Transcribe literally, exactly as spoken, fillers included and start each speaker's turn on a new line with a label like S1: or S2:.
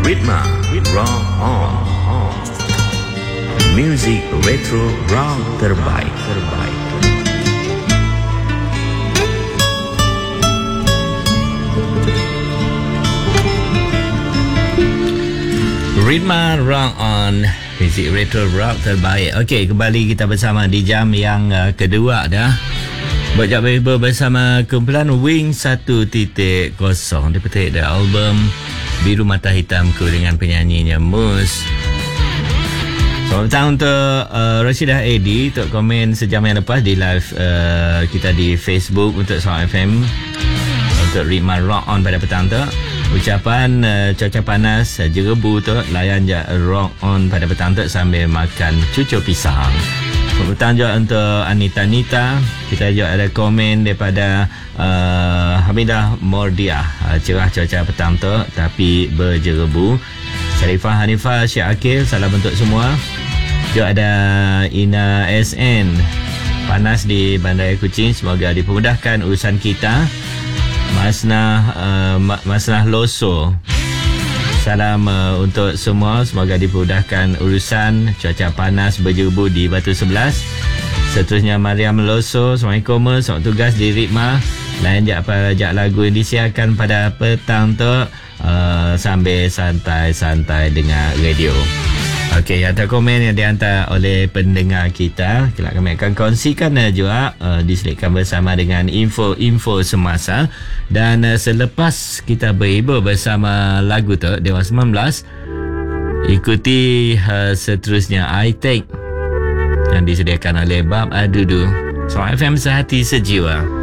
S1: Ritma Rock On. Music retro rock terbaik terbaik. Ritma Rock On, music retro rock terbaik. Okey, kembali kita bersama di jam yang uh, kedua dah. Bajak Bible bersama kumpulan Wing satu titik kosong. Dia petik dari album Biru Mata Hitamku dengan penyanyinya Mus. Selamat petang untuk uh, Rashidah Edi untuk komen sejam yang lepas di live uh, kita di Facebook untuk Sound F M untuk Ritma Rock On pada petang tu. Ucapan uh, cuaca panas uh, jerebu tu layan je Rock On pada petang tu sambil makan cucur pisang. Selamat petang juga untuk Anita Nita. Kita juga ada komen daripada uh, Hamidah Mordia. Uh, cerah cuaca petang tu tapi berjerebu. Syarifah Hanifah Syed Akil, salam untuk semua. Juga ada Ina S N. Panas di Bandar Kuching, semoga dipermudahkan urusan kita. Masnah uh, Masnah Loso, salam uh, untuk semua, semoga dipermudahkan urusan cuaca panas berjerebu di Batu Sebelas. Seterusnya Mariam Loso, Assalamualaikum, selamat tugas di Ritma. Lain je apa jak lagu yang disiarkan pada petang tu, uh, sambil santai-santai dengar radio. Okey, ada komen yang dihantar oleh pendengar kita. Kami akan kongsikan juga, uh, diselitkan bersama dengan info-info semasa. Dan uh, selepas kita berhibur bersama lagu tu, Dewan sembilan belas, ikuti uh, seterusnya I Take yang disediakan oleh Bab Adudu. So F M Sehati Sejiwa.